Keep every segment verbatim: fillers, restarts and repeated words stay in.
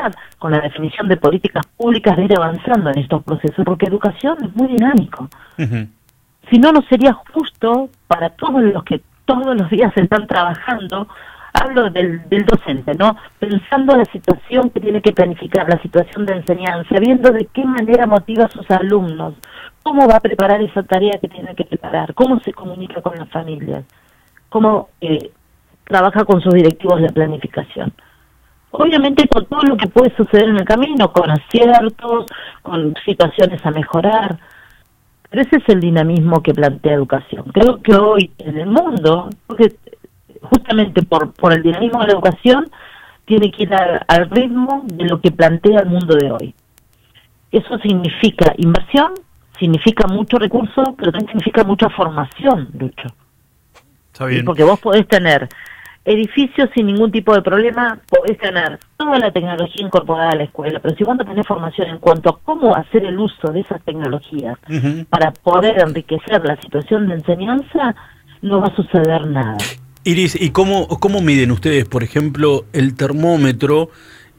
con la definición de políticas públicas, de ir avanzando en estos procesos, porque educación es muy dinámico. Uh-huh. Si no, no sería justo para todos los que todos los días están trabajando, hablo del, del docente, ¿no? Pensando la situación que tiene que planificar, la situación de enseñanza, viendo de qué manera motiva a sus alumnos, cómo va a preparar esa tarea que tiene que preparar, cómo se comunica con las familias, cómo eh, trabaja con sus directivos la planificación. Obviamente con todo lo que puede suceder en el camino, con aciertos, con situaciones a mejorar, pero ese es el dinamismo que plantea educación. Creo que hoy en el mundo, porque justamente por, por el dinamismo de la educación, tiene que ir a, al ritmo de lo que plantea el mundo de hoy. Eso significa inversión, significa mucho recurso, pero también significa mucha formación, Lucho. Está bien. Porque vos podés tener edificios sin ningún tipo de problema, podés tener toda la tecnología incorporada a la escuela, pero si vos no tenés formación en cuanto a cómo hacer el uso de esas tecnologías uh-huh. para poder enriquecer la situación de enseñanza, no va a suceder nada. Iris, ¿y cómo, cómo miden ustedes, por ejemplo, el termómetro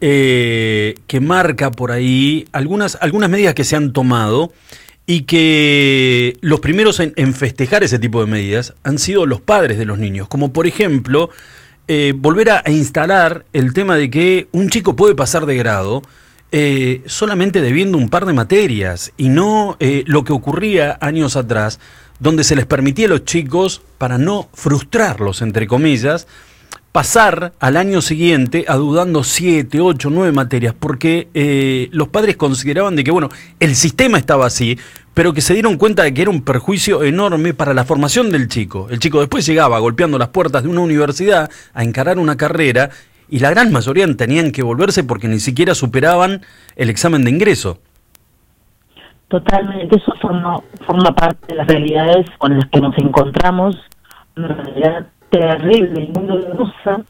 eh, que marca por ahí algunas, algunas medidas que se han tomado y que los primeros en, en festejar ese tipo de medidas han sido los padres de los niños? Como por ejemplo, eh, volver a, a instalar el tema de que un chico puede pasar de grado eh, solamente debiendo un par de materias y no eh, lo que ocurría años atrás, donde se les permitía a los chicos, para no frustrarlos, entre comillas, pasar al año siguiente adudando siete, ocho, nueve materias, porque eh, los padres consideraban de que, bueno, el sistema estaba así, pero que se dieron cuenta de que era un perjuicio enorme para la formación del chico. El chico después llegaba golpeando las puertas de una universidad a encarar una carrera, y la gran mayoría tenían que volverse porque ni siquiera superaban el examen de ingreso. Totalmente, eso forma, forma parte de las realidades con las que nos encontramos, una realidad terrible y muy dolorosa,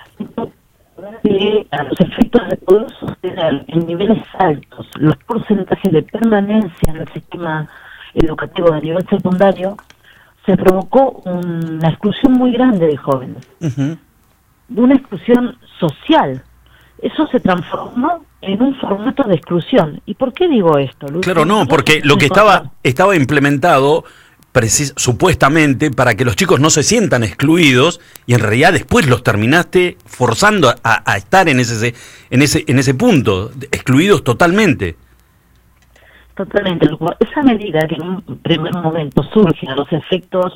que a los efectos de poder sostener en niveles altos los porcentajes de permanencia en el sistema educativo de nivel secundario, se provocó una exclusión muy grande de jóvenes, uh-huh. una exclusión social. Eso se transformó en un formato de exclusión. ¿Y por qué digo esto, Luis? Claro, no, porque lo que estaba estaba implementado precis, supuestamente para que los chicos no se sientan excluidos, y en realidad después los terminaste forzando a, a estar en ese en ese en ese punto, excluidos totalmente. Totalmente. Esa medida que en un primer momento surge a los efectos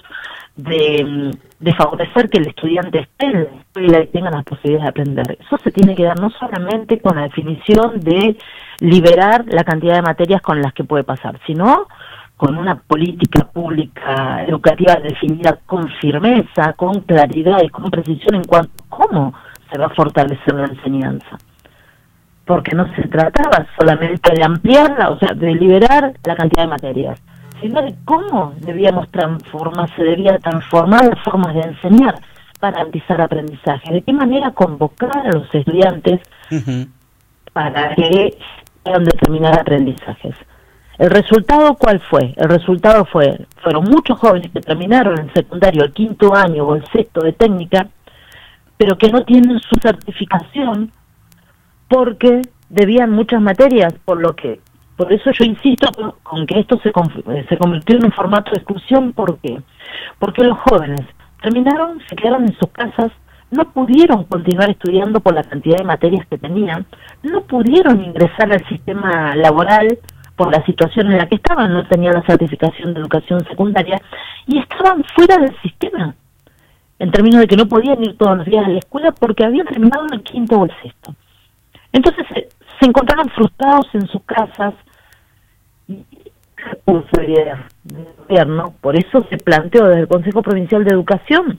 de, de favorecer que el estudiante esté en la escuela y tenga las posibilidades de aprender, eso se tiene que dar no solamente con la definición de liberar la cantidad de materias con las que puede pasar, sino con una política pública educativa definida con firmeza, con claridad y con precisión en cuanto a cómo se va a fortalecer la enseñanza. Porque no se trataba solamente de ampliarla, o sea, de liberar la cantidad de materias, sino de cómo debíamos transformar, se debía transformar las formas de enseñar para garantizar aprendizaje, de qué manera convocar a los estudiantes uh-huh. para que puedan determinar aprendizajes. ¿El resultado cuál fue? El resultado fue, fueron muchos jóvenes que terminaron el secundario, el quinto año o el sexto de técnica, pero que no tienen su certificación porque debían muchas materias, por lo que, por eso yo insisto con, con que esto se, se convirtió en un formato de exclusión. ¿Por qué? Porque los jóvenes terminaron, se quedaron en sus casas, no pudieron continuar estudiando por la cantidad de materias que tenían, no pudieron ingresar al sistema laboral por la situación en la que estaban, no tenían la certificación de educación secundaria, y estaban fuera del sistema, en términos de que no podían ir todos los días a la escuela porque habían terminado en el quinto o el sexto. Entonces se, se encontraron frustrados en sus casas, y responsabilidad del gobierno, por eso se planteó desde el Consejo Provincial de Educación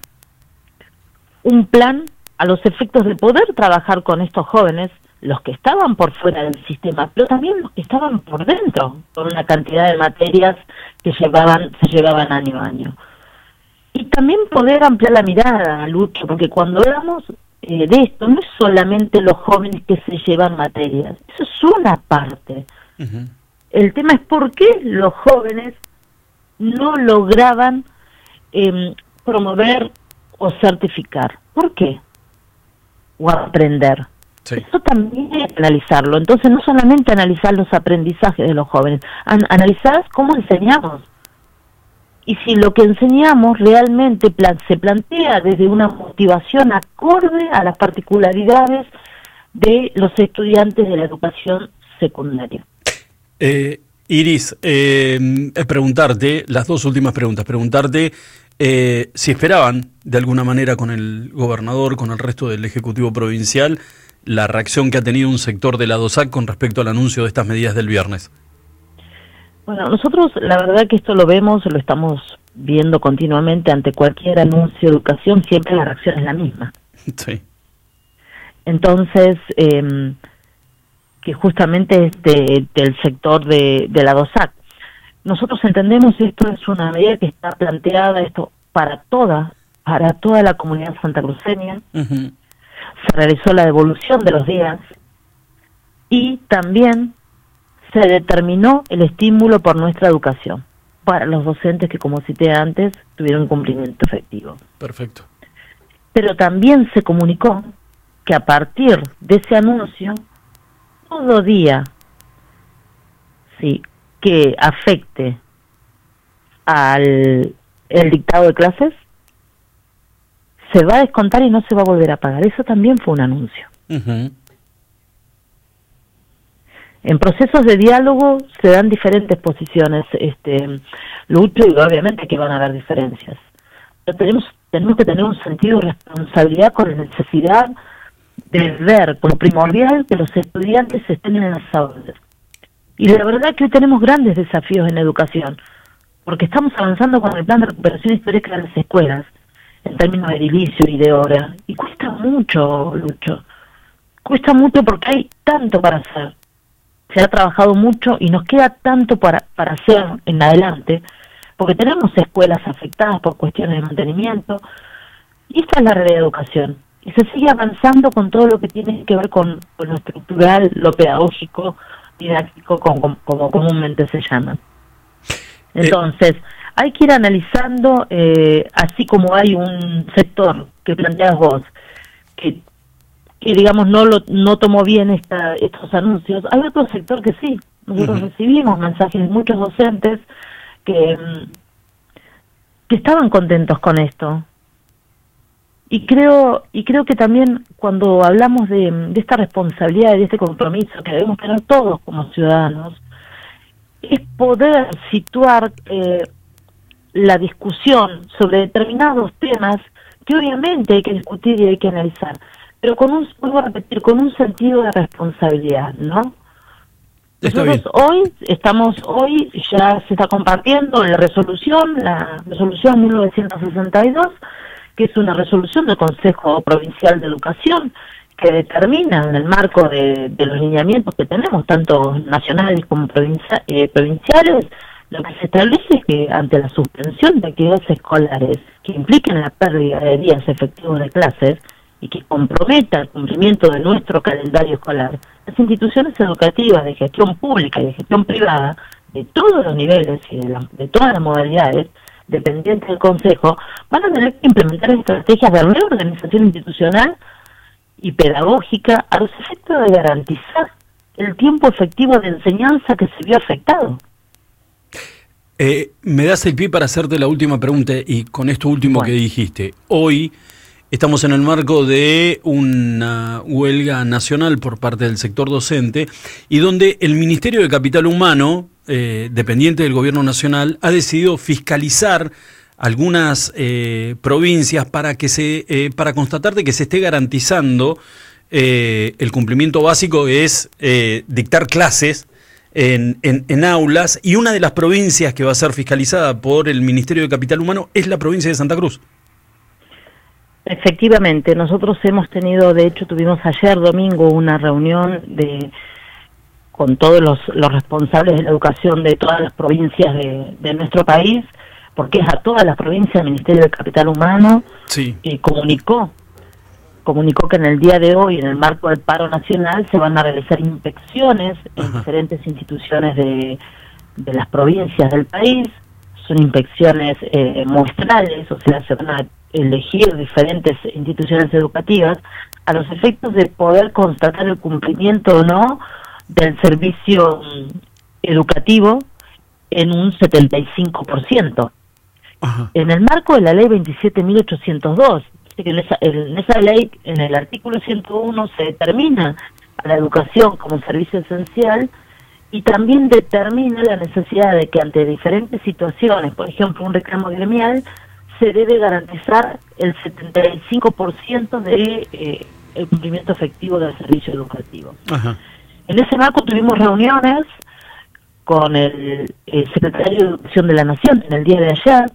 un plan a los efectos de poder trabajar con estos jóvenes, los que estaban por fuera del sistema, pero también los que estaban por dentro, con una cantidad de materias que llevaban, se llevaban año a año. Y también poder ampliar la mirada, Lucho, porque cuando hablamos eh, de esto, no es solamente los jóvenes que se llevan materias, eso es una parte. Uh-huh. El tema es por qué los jóvenes no lograban eh, promover o certificar. ¿Por qué? O aprender. Sí. Eso también hay que analizarlo. Entonces, no solamente analizar los aprendizajes de los jóvenes, an analizar cómo enseñamos. Y si lo que enseñamos realmente plan se plantea desde una motivación acorde a las particularidades de los estudiantes de la educación secundaria. Eh, Iris, eh, preguntarte, las dos últimas preguntas, preguntarte eh, si esperaban de alguna manera con el gobernador, con el resto del Ejecutivo Provincial, la reacción que ha tenido un sector de la DOSAC con respecto al anuncio de estas medidas del viernes. Bueno, nosotros la verdad que esto lo vemos, lo estamos viendo continuamente ante cualquier anuncio de educación, siempre la reacción es la misma. Sí. Entonces, eh, que justamente es de, del sector de, de la DOSAC. Nosotros entendemos esto es una medida que está planteada esto para toda, para toda la comunidad santacruceña. Uh-huh. Se realizó la devolución de los días y también se determinó el estímulo por nuestra educación para los docentes que, como cité antes, tuvieron cumplimiento efectivo. Perfecto. Pero también se comunicó que a partir de ese anuncio, todo día sí, que afecte al el dictado de clases, se va a descontar y no se va a volver a pagar. Eso también fue un anuncio. Uh-huh. En procesos de diálogo se dan diferentes posiciones, este, Lucho, y obviamente que van a haber diferencias. Pero tenemos, tenemos que tener un sentido de responsabilidad con la necesidad de ver como primordial que los estudiantes estén en las aulas. Y la verdad que hoy tenemos grandes desafíos en educación, porque estamos avanzando con el plan de recuperación histórica de las escuelas, en términos de edilicio y de hora. Y cuesta mucho, Lucho. Cuesta mucho porque hay tanto para hacer. Se ha trabajado mucho y nos queda tanto para, para hacer en adelante, porque tenemos escuelas afectadas por cuestiones de mantenimiento, y esta es la realidad de educación. Y se sigue avanzando con todo lo que tiene que ver con, con lo estructural, lo pedagógico, didáctico, como, como comúnmente se llama. Entonces, eh. hay que ir analizando, eh, así como hay un sector que planteas vos, que que digamos no lo no tomó bien esta, estos anuncios, hay otro sector que sí. Nosotros uh-huh. recibimos mensajes de muchos docentes que, que estaban contentos con esto. Y creo y creo que también cuando hablamos de, de esta responsabilidad y de este compromiso que debemos tener todos como ciudadanos, es poder situar eh, la discusión sobre determinados temas que obviamente hay que discutir y hay que analizar, pero con un, vuelvo a repetir, con un sentido de responsabilidad, ¿no? Nosotros hoy estamos, hoy ya se está compartiendo la resolución, la resolución mil novecientos sesenta y dos, que es una resolución del Consejo Provincial de Educación, que determina en el marco de, de los lineamientos que tenemos, tanto nacionales como provincia, eh, provinciales, lo que se establece es que ante la suspensión de actividades escolares que impliquen la pérdida de días efectivos de clases, y que comprometa el cumplimiento de nuestro calendario escolar, las instituciones educativas de gestión pública y de gestión privada, de todos los niveles y de, la, de todas las modalidades, dependientes del Consejo, van a tener que implementar estrategias de reorganización institucional y pedagógica a los efectos de garantizar el tiempo efectivo de enseñanza que se vio afectado. Eh, me das el pie para hacerte la última pregunta y con esto último bueno. que dijiste. Hoy estamos en el marco de una huelga nacional por parte del sector docente y donde el Ministerio de Capital Humano, eh, dependiente del Gobierno Nacional, ha decidido fiscalizar algunas eh, provincias para que se eh, para constatar de que se esté garantizando eh, el cumplimiento básico, que es eh, dictar clases en, en, en aulas, y una de las provincias que va a ser fiscalizada por el Ministerio de Capital Humano es la provincia de Santa Cruz. Efectivamente, nosotros hemos tenido, de hecho tuvimos ayer domingo una reunión de con todos los, los responsables de la educación de todas las provincias de, de nuestro país, porque es a todas las provincias el Ministerio de Capital Humano, sí. y comunicó, comunicó que en el día de hoy, en el marco del paro nacional, se van a realizar inspecciones en Ajá. diferentes instituciones de, de las provincias del país. Son inspecciones eh, muestrales, o sea, se van a elegir diferentes instituciones educativas a los efectos de poder constatar el cumplimiento o no del servicio educativo en un setenta y cinco por ciento. Ajá. En el marco de la ley veintisiete mil ochocientos dos, en esa, en esa ley, en el artículo ciento uno, se determina a la educación como servicio esencial y también determina la necesidad de que ante diferentes situaciones, por ejemplo un reclamo gremial, se debe garantizar el setenta y cinco por ciento de eh, el cumplimiento efectivo del servicio educativo. Ajá. En ese marco tuvimos reuniones con el, el secretario de Educación de la Nación en el día de ayer.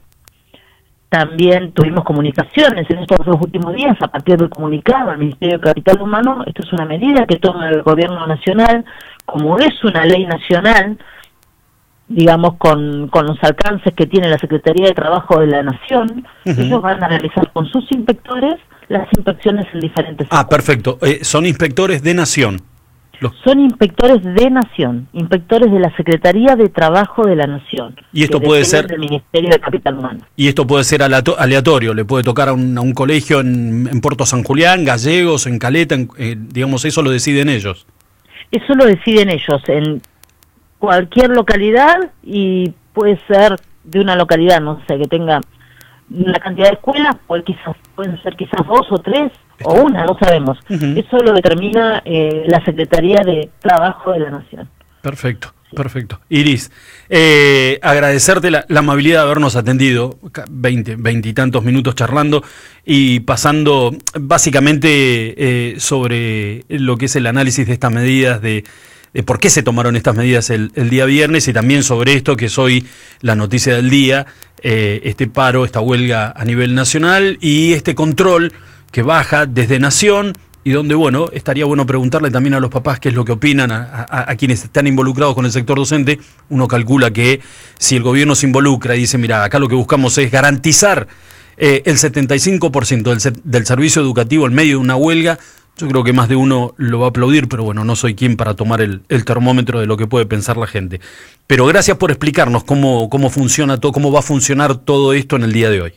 También tuvimos comunicaciones en estos dos últimos días a partir del comunicado del Ministerio de Capital Humano. Esto es una medida que toma el Gobierno Nacional, como es una ley nacional, digamos, con, con los alcances que tiene la Secretaría de Trabajo de la Nación. Uh-huh. Ellos van a realizar con sus inspectores las inspecciones en diferentes Ah, sectores. Perfecto. Eh, son inspectores de Nación. Los... Son inspectores de Nación, inspectores de la Secretaría de Trabajo de la Nación. Y esto puede ser del Ministerio de Capital Humano. Y esto puede ser aleatorio, le puede tocar a un, a un colegio en, en Puerto San Julián, Gallegos, en Caleta, en, eh, digamos, eso lo deciden ellos. Eso lo deciden ellos en cualquier localidad y puede ser de una localidad, no sé, que tenga una cantidad de escuelas, puede quizás, pueden ser quizás dos o tres o una, no sabemos. Uh-huh. Eso lo determina eh, la Secretaría de Trabajo de la Nación. Perfecto, sí. Perfecto. Iris, eh, agradecerte la, la amabilidad de habernos atendido, veinte, veinte y tantos minutos charlando y pasando básicamente eh, sobre lo que es el análisis de estas medidas, de, de por qué se tomaron estas medidas el, el día viernes y también sobre esto que es hoy la noticia del día, eh, este paro, esta huelga a nivel nacional y este control que baja desde Nación y donde, bueno, estaría bueno preguntarle también a los papás qué es lo que opinan, a, a, a quienes están involucrados con el sector docente. Uno calcula que si el gobierno se involucra y dice, mira, acá lo que buscamos es garantizar eh, el setenta y cinco por ciento del, del servicio educativo en medio de una huelga, yo creo que más de uno lo va a aplaudir, pero bueno, no soy quien para tomar el, el termómetro de lo que puede pensar la gente. Pero gracias por explicarnos cómo, cómo funciona todo, cómo va a funcionar todo esto en el día de hoy.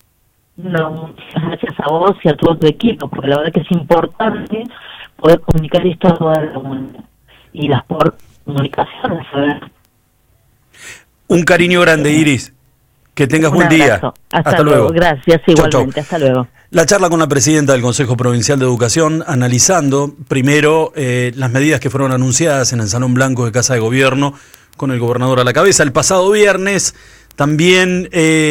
No, gracias a vos y a todo tu equipo, porque la verdad que es importante poder comunicar esto a toda la comunidad y las por comunicaciones. ¿Verdad? Un cariño grande, Iris. Que tengas Un buen abrazo. día. Hasta, Hasta luego. luego. Gracias, igualmente. Chau, chau. Hasta luego. La charla con la presidenta del Consejo Provincial de Educación, analizando primero eh, las medidas que fueron anunciadas en el Salón Blanco de Casa de Gobierno, con el gobernador a la cabeza el pasado viernes. También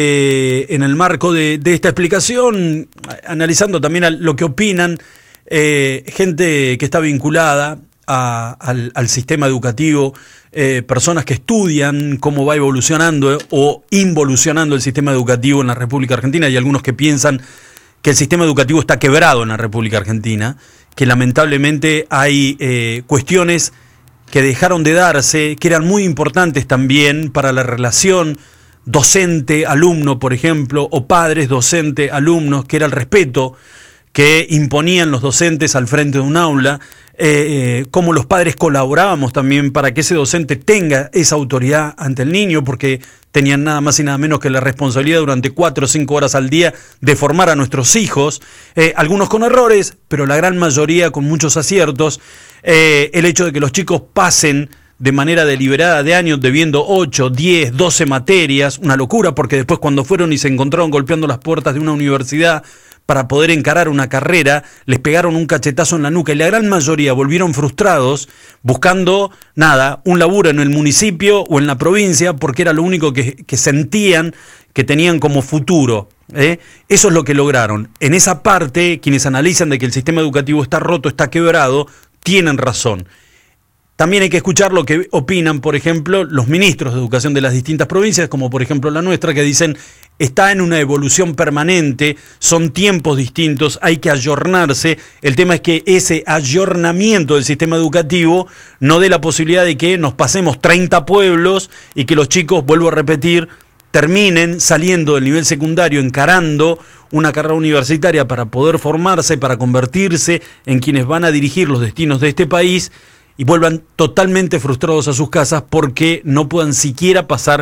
eh, en el marco de, de esta explicación, analizando también a lo que opinan eh, gente que está vinculada a, al, al sistema educativo, eh, personas que estudian cómo va evolucionando eh, o involucionando el sistema educativo en la República Argentina. Hay algunos que piensan que el sistema educativo está quebrado en la República Argentina, que lamentablemente hay eh, cuestiones que dejaron de darse, que eran muy importantes también para la relación docente-alumno, por ejemplo, o padres docente-alumnos, que era el respeto que imponían los docentes al frente de un aula, eh, eh, cómo los padres colaborábamos también para que ese docente tenga esa autoridad ante el niño, porque tenían nada más y nada menos que la responsabilidad durante cuatro o cinco horas al día de formar a nuestros hijos, eh, algunos con errores, pero la gran mayoría con muchos aciertos. Eh, el hecho de que los chicos pasen de manera deliberada de años debiendo ocho, diez, doce materias, una locura, porque después cuando fueron y se encontraron golpeando las puertas de una universidad para poder encarar una carrera, les pegaron un cachetazo en la nuca y la gran mayoría volvieron frustrados buscando, nada, un laburo en el municipio o en la provincia porque era lo único que, que sentían que tenían como futuro. ¿eh? Eso es lo que lograron. En esa parte, quienes analizan de que el sistema educativo está roto, está quebrado, tienen razón. También hay que escuchar lo que opinan, por ejemplo, los ministros de educación de las distintas provincias, como por ejemplo la nuestra, que dicen está en una evolución permanente, son tiempos distintos, hay que ayornarse. El tema es que ese ayornamiento del sistema educativo no dé la posibilidad de que nos pasemos treinta pueblos y que los chicos, vuelvo a repetir, terminen saliendo del nivel secundario, encarando una carrera universitaria para poder formarse, para convertirse en quienes van a dirigir los destinos de este país, y vuelvan totalmente frustrados a sus casas porque no puedan siquiera pasar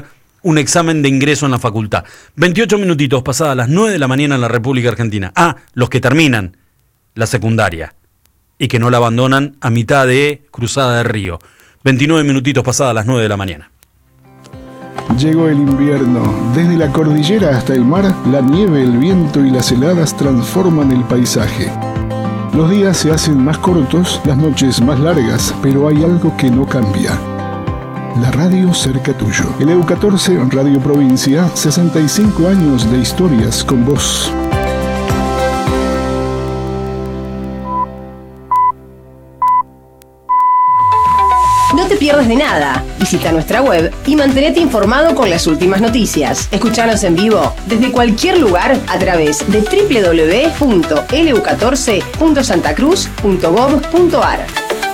un examen de ingreso en la facultad. veintiocho minutitos pasadas las nueve de la mañana en la República Argentina. Ah, los que terminan la secundaria y que no la abandonan a mitad de Cruzada de Río. veintinueve minutitos pasadas las nueve de la mañana. Llegó el invierno. Desde la cordillera hasta el mar, la nieve, el viento y las heladas transforman el paisaje. Los días se hacen más cortos, las noches más largas, pero hay algo que no cambia. La radio cerca tuyo. El E U catorce, Radio Provincia, sesenta y cinco años de historias con vos. No te pierdas de nada. Visita nuestra web y mantenete informado con las últimas noticias. Escuchanos en vivo desde cualquier lugar a través de doble u doble u doble u punto ele u catorce punto santa cruz punto gov punto ar.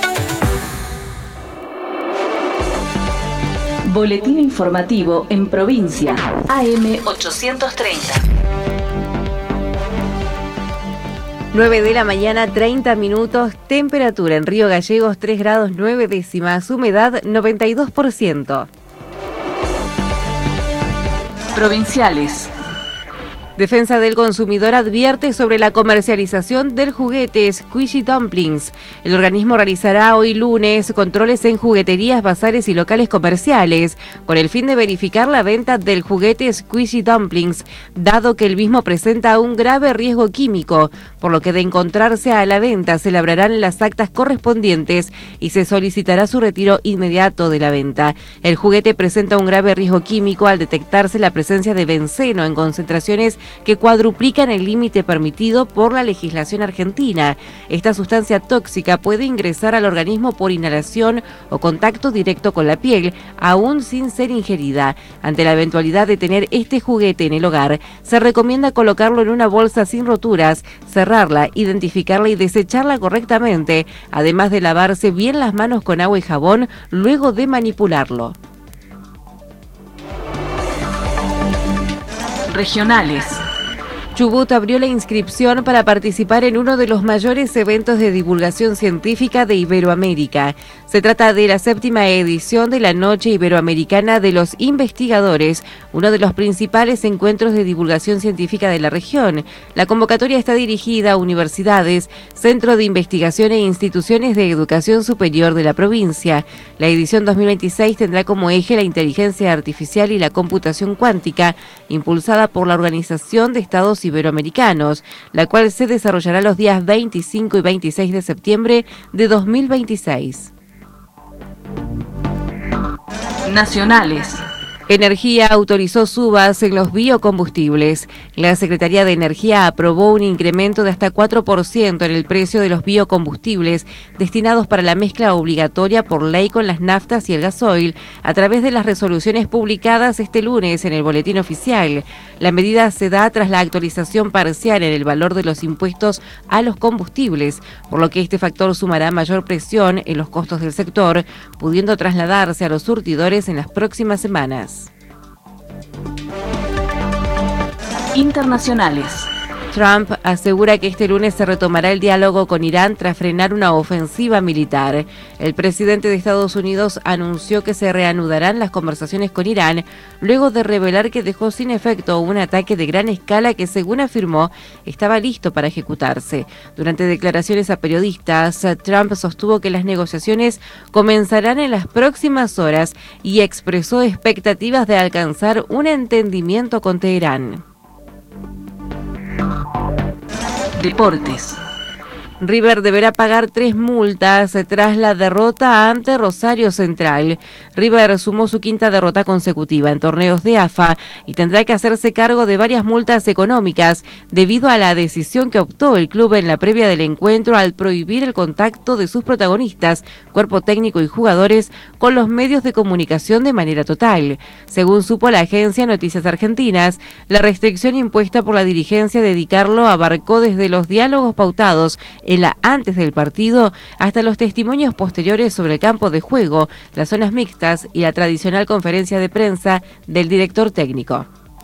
Boletín informativo en provincia. A M ochocientos treinta. nueve de la mañana, treinta minutos, temperatura en Río Gallegos tres grados nueve décimas, humedad noventa y dos por ciento. Provinciales. Defensa del Consumidor advierte sobre la comercialización del juguete Squishy Dumplings. El organismo realizará hoy lunes controles en jugueterías, bazares y locales comerciales con el fin de verificar la venta del juguete Squishy Dumplings, dado que el mismo presenta un grave riesgo químico, por lo que de encontrarse a la venta se labrarán las actas correspondientes y se solicitará su retiro inmediato de la venta. El juguete presenta un grave riesgo químico al detectarse la presencia de benceno en concentraciones que cuadruplican el límite permitido por la legislación argentina. Esta sustancia tóxica puede ingresar al organismo por inhalación o contacto directo con la piel, aún sin ser ingerida. Ante la eventualidad de tener este juguete en el hogar, se recomienda colocarlo en una bolsa sin roturas, cerrarla, identificarla y desecharla correctamente, además de lavarse bien las manos con agua y jabón luego de manipularlo. Regionales. Chubut abrió la inscripción para participar en uno de los mayores eventos de divulgación científica de Iberoamérica. Se trata de la séptima edición de la Noche Iberoamericana de los Investigadores, uno de los principales encuentros de divulgación científica de la región. La convocatoria está dirigida a universidades, centros de investigación e instituciones de educación superior de la provincia. La edición dos mil veintiséis tendrá como eje la inteligencia artificial y la computación cuántica, impulsada por la Organización de Estados Iberoamericanos, la cual se desarrollará los días veinticinco y veintiséis de septiembre de dos mil veintiséis. Nacionales. Energía autorizó subas en los biocombustibles. La Secretaría de Energía aprobó un incremento de hasta cuatro por ciento en el precio de los biocombustibles destinados para la mezcla obligatoria por ley con las naftas y el gasoil a través de las resoluciones publicadas este lunes en el Boletín Oficial. La medida se da tras la actualización parcial en el valor de los impuestos a los combustibles, por lo que este factor sumará mayor presión en los costos del sector, pudiendo trasladarse a los surtidores en las próximas semanas. Internacionales. Trump asegura que este lunes se retomará el diálogo con Irán tras frenar una ofensiva militar. El presidente de Estados Unidos anunció que se reanudarán las conversaciones con Irán luego de revelar que dejó sin efecto un ataque de gran escala que, según afirmó, estaba listo para ejecutarse. Durante declaraciones a periodistas, Trump sostuvo que las negociaciones comenzarán en las próximas horas y expresó expectativas de alcanzar un entendimiento con Teherán. Deportes. River deberá pagar tres multas tras la derrota ante Rosario Central. River sumó su quinta derrota consecutiva en torneos de A F A y tendrá que hacerse cargo de varias multas económicas debido a la decisión que optó el club en la previa del encuentro al prohibir el contacto de sus protagonistas, cuerpo técnico y jugadores, con los medios de comunicación de manera total. Según supo la agencia Noticias Argentinas, la restricción impuesta por la dirigencia de Di Carlo abarcó desde los diálogos pautados en la antes del partido hasta los testimonios posteriores sobre el campo de juego, las zonas mixtas y la tradicional conferencia de prensa del director técnico.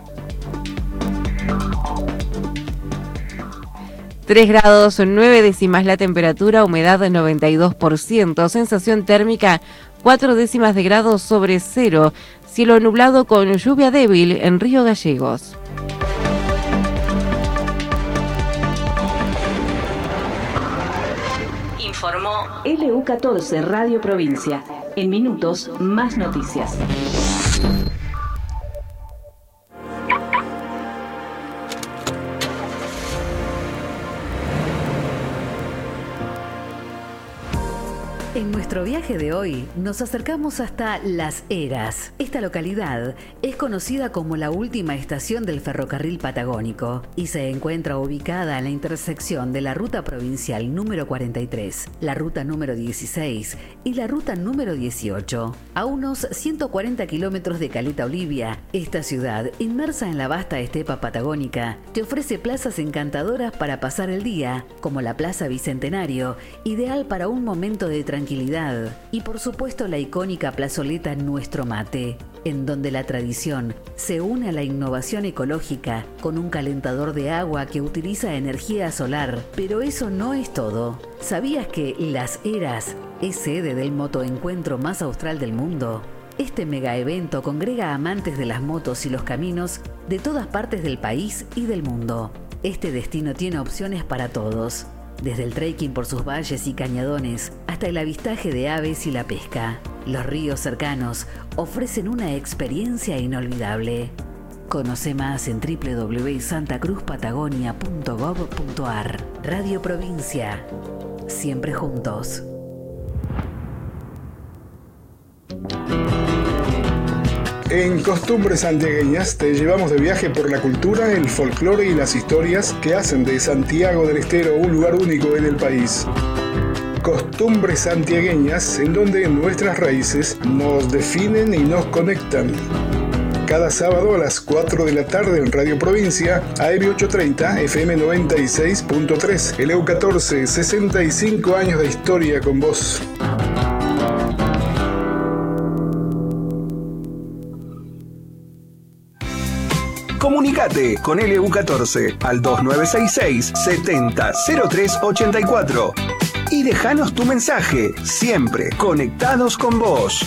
tres grados nueve décimas la temperatura, humedad noventa y dos por ciento, sensación térmica cuatro décimas de grado sobre cero. Cielo nublado con lluvia débil en Río Gallegos. Informó L U catorce Radio Provincia. En minutos, más noticias. En nuestro viaje de hoy nos acercamos hasta Las Heras. Esta localidad es conocida como la última estación del ferrocarril patagónico y se encuentra ubicada en la intersección de la ruta provincial número cuarenta y tres, la ruta número dieciséis y la ruta número dieciocho. A unos ciento cuarenta kilómetros de Caleta Olivia, esta ciudad, inmersa en la vasta estepa patagónica, te ofrece plazas encantadoras para pasar el día, como la Plaza Bicentenario, ideal para un momento de tranquilidad. Y por supuesto la icónica plazoleta Nuestro Mate, en donde la tradición se une a la innovación ecológica con un calentador de agua que utiliza energía solar. Pero eso no es todo. ¿Sabías que Las Heras es sede del motoencuentro más austral del mundo? Este mega evento congrega amantes de las motos y los caminos de todas partes del país y del mundo. Este destino tiene opciones para todos, desde el trekking por sus valles y cañadones hasta el avistaje de aves y la pesca. Los ríos cercanos ofrecen una experiencia inolvidable. Conoce más en doble u doble u doble u punto santa cruz patagonia punto gob punto ar. Radio Provincia. Siempre juntos. En Costumbres Santiagueñas te llevamos de viaje por la cultura, el folclore y las historias que hacen de Santiago del Estero un lugar único en el país. Costumbres Santiagueñas, en donde nuestras raíces nos definen y nos conectan. Cada sábado a las cuatro de la tarde en Radio Provincia, A M ochocientos treinta, F M noventa y seis punto tres. L U catorce, sesenta y cinco años de historia con vos. Comunicate con L U catorce al dos nueve seis seis, setenta, cero tres ochenta y cuatro y déjanos tu mensaje, siempre conectados con vos.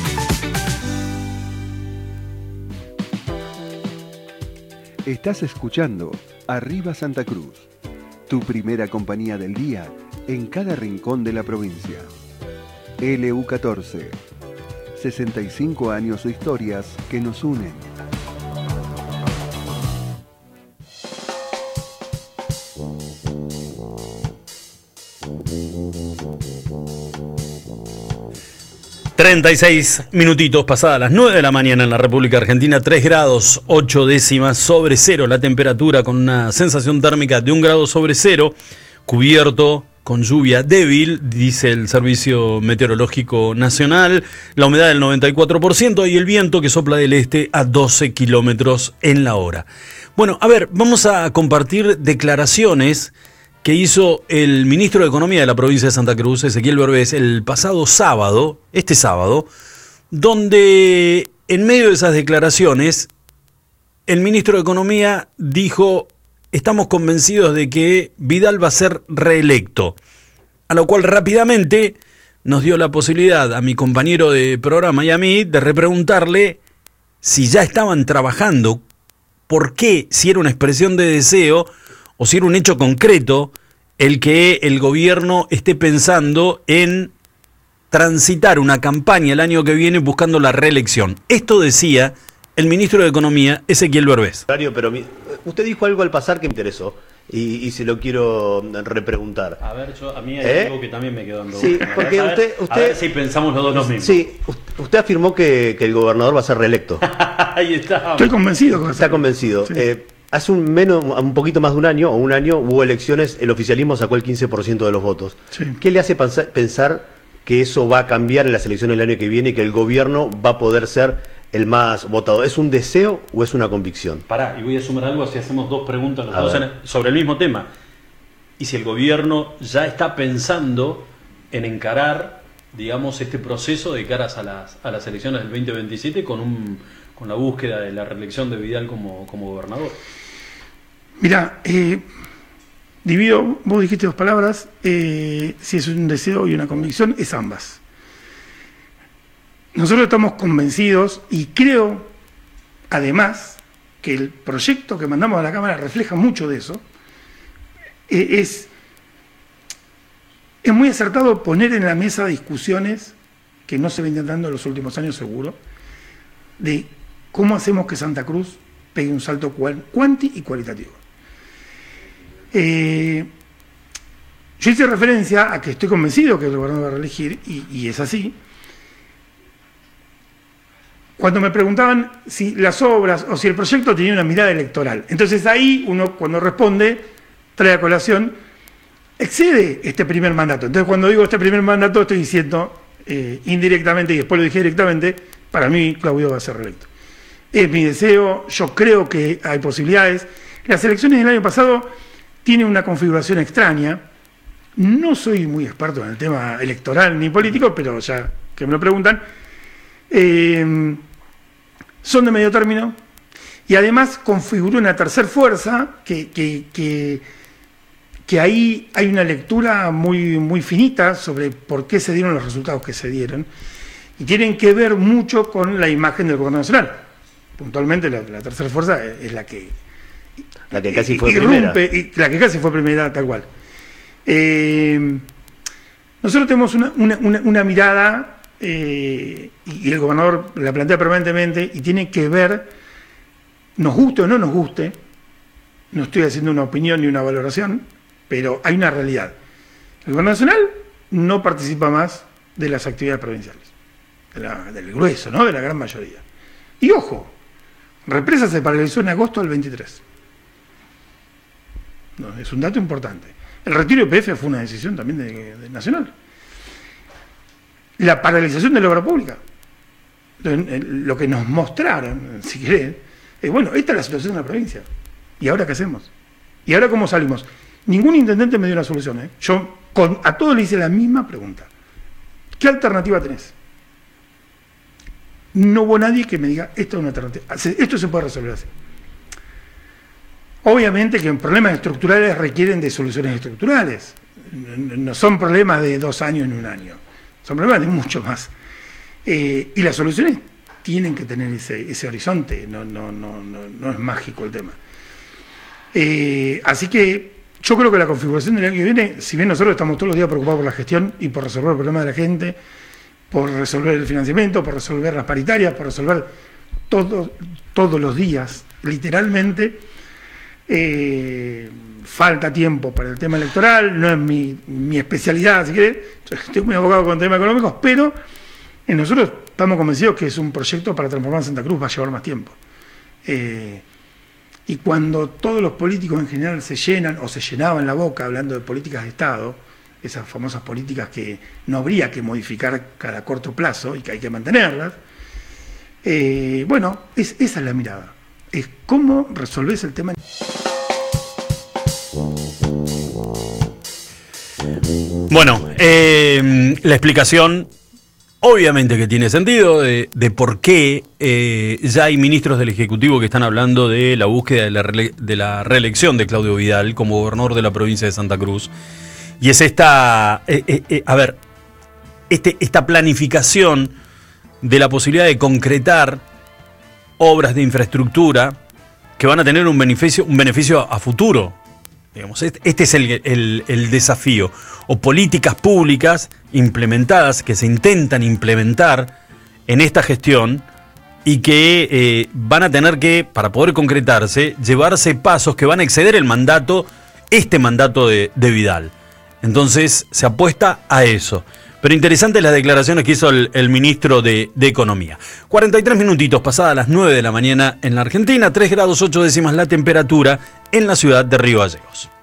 Estás escuchando Arriba Santa Cruz, tu primera compañía del día en cada rincón de la provincia. L U catorce, sesenta y cinco años de historias que nos unen. treinta y seis minutitos pasadas las nueve de la mañana en la República Argentina, tres grados ocho décimas sobre cero la temperatura, con una sensación térmica de un grado sobre cero, cubierto con lluvia débil, dice el Servicio Meteorológico Nacional, la humedad del noventa y cuatro por ciento y el viento que sopla del este a doce kilómetros en la hora. Bueno, a ver, vamos a compartir declaraciones que hizo el ministro de Economía de la provincia de Santa Cruz, Ezequiel Berbés, el pasado sábado, este sábado, donde en medio de esas declaraciones, el ministro de Economía dijo: estamos convencidos de que Vidal va a ser reelecto, a lo cual rápidamente nos dio la posibilidad a mi compañero de programa y a mí de repreguntarle si ya estaban trabajando, por qué, si era una expresión de deseo o si era un hecho concreto el que el gobierno esté pensando en transitar una campaña el año que viene buscando la reelección. Esto decía el ministro de Economía, Ezequiel Berbés. Pero mi, usted dijo algo al pasar que me interesó y, y se lo quiero repreguntar. A ver, yo, a mí hay ¿Eh? algo que también me quedó dando. Sí, porque a ver, usted, usted... A ver si pensamos los dos lo mismo. Sí, usted afirmó que, que el gobernador va a ser reelecto. Ahí está. Estoy convencido. Con Está eso. convencido. Sí. Eh, hace un, menos, un poquito más de un año, o un año, hubo elecciones, el oficialismo sacó el quince por ciento de los votos. Sí. ¿Qué le hace pensar, pensar que eso va a cambiar en las elecciones del año que viene y que el gobierno va a poder ser el más votado? ¿Es un deseo o es una convicción? Pará, y voy a sumar algo si hacemos dos preguntas los A dos ver. en- sobre el mismo tema. Y si el gobierno ya está pensando en encarar, digamos, este proceso de caras a las, a las elecciones del veinte veintisiete con, un, con la búsqueda de la reelección de Vidal como, como gobernador. Mirá, eh, divido, vos dijiste dos palabras, eh, si es un deseo y una convicción, es ambas. nosotros estamos convencidos y creo, además, que el proyecto que mandamos a la Cámara refleja mucho de eso. Eh, es, es muy acertado poner en la mesa discusiones que no se vienen dando en los últimos años seguro, de cómo hacemos que Santa Cruz pegue un salto cuanti y cualitativo. Eh, yo hice referencia a que estoy convencido que el gobernador va a reelegir, y, y es así. Cuando me preguntaban si las obras o si el proyecto tenía una mirada electoral. Entonces ahí uno, cuando responde, trae a colación, excede este primer mandato. Entonces cuando digo este primer mandato estoy diciendo eh, indirectamente, y después lo dije directamente, para mí Claudio va a ser reelecto. Es mi deseo, yo creo que hay posibilidades. Las elecciones del año pasado tienen una configuración extraña. No soy muy experto en el tema electoral ni político, pero ya que me lo preguntan, eh, son de medio término, y además configuró una tercera fuerza que, que, que, que ahí hay una lectura muy, muy finita sobre por qué se dieron los resultados que se dieron, y tienen que ver mucho con la imagen del gobierno nacional. Puntualmente la, la tercera fuerza es, es la que la que casi fue irrumpe, primera y la que casi fue primera, tal cual. Eh, nosotros tenemos una, una, una, una mirada Eh, y el gobernador la plantea permanentemente, y tiene que ver, nos guste o no nos guste, no estoy haciendo una opinión ni una valoración, pero hay una realidad. El gobierno nacional no participa más de las actividades provinciales, de la, del grueso, ¿no? De la gran mayoría. Y ojo, Represa se paralizó en agosto del veintitrés. No, es un dato importante. El retiro de P F fue una decisión también de, de Nacional. La paralización de la obra pública. Lo que nos mostraron, si querés, es bueno, esta es la situación de la provincia. ¿Y ahora qué hacemos? ¿Y ahora cómo salimos? Ningún intendente me dio una solución, ¿eh? Yo con, a todos le hice la misma pregunta. ¿Qué alternativa tenés? No hubo nadie que me diga, esta es una alternativa. Esto se puede resolver así. Obviamente que problemas estructurales requieren de soluciones estructurales. No son problemas de dos años en un año. Son problemas de mucho más. Eh, y las soluciones tienen que tener ese, ese horizonte, no, no, no, no, no es mágico el tema. Eh, así que yo creo que la configuración del año que viene, si bien nosotros estamos todos los días preocupados por la gestión y por resolver el problema de la gente, por resolver el financiamiento, por resolver las paritarias, por resolver todo, todos los días, literalmente, eh, falta tiempo para el tema electoral, no es mi, mi especialidad, si querés, estoy muy abogado con temas económicos, pero en nosotros estamos convencidos que es un proyecto para transformar Santa Cruz, va a llevar más tiempo. Eh, y cuando todos los políticos en general se llenan o se llenaban la boca hablando de políticas de Estado, esas famosas políticas que no habría que modificar cada corto plazo y que hay que mantenerlas, eh, bueno, es, esa es la mirada, es cómo resolvés el tema. Bueno, eh, la explicación obviamente que tiene sentido de, de por qué eh, ya hay ministros del Ejecutivo que están hablando de la búsqueda de la, rele- de la reelección de Claudio Vidal como gobernador de la provincia de Santa Cruz. Y es esta, eh, eh, eh, a ver, este, esta planificación de la posibilidad de concretar obras de infraestructura que van a tener un beneficio, un beneficio a futuro. Digamos, este es el, el, el desafío. O políticas públicas implementadas, que se intentan implementar en esta gestión y que eh, van a tener que, para poder concretarse, llevarse pasos que van a exceder el mandato, este mandato de, de Vidal. Entonces se apuesta a eso. Pero interesantes las declaraciones que hizo el, el ministro de, de Economía. cuarenta y tres minutitos pasadas las nueve de la mañana en la Argentina, tres grados ocho décimas la temperatura en la ciudad de Río Gallegos.